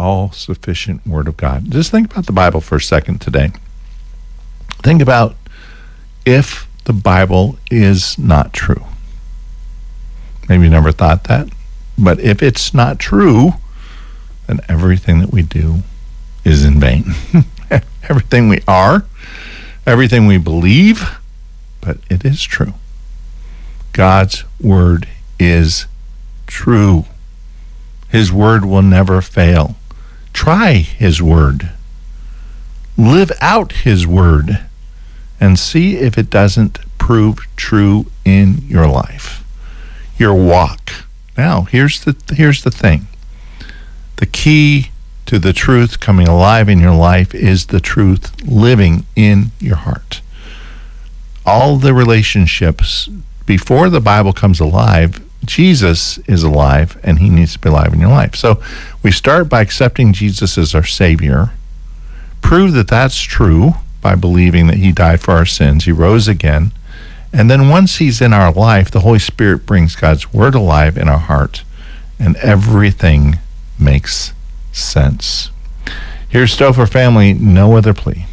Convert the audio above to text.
all-sufficient Word of God. Just think about the Bible for a second today. Think about if the Bible is not true. Maybe you never thought that, but if it's not true, then everything that we do is in vain. Everything we are, everything we believe, but it is true. God's Word is true. His Word will never fail. Try His Word. Live out His Word and see if it doesn't prove true in your life, your walk. Now, here's the thing. The key to the truth coming alive in your life is the truth living in your heart. All the relationships before the Bible comes alive, Jesus is alive, and He needs to be alive in your life. So we start by accepting Jesus as our Savior. Prove that that's true by believing that He died for our sins. He rose again. And then once He's in our life, the Holy Spirit brings God's Word alive in our heart, and everything makes sense. Here's Stouffer family, no other plea.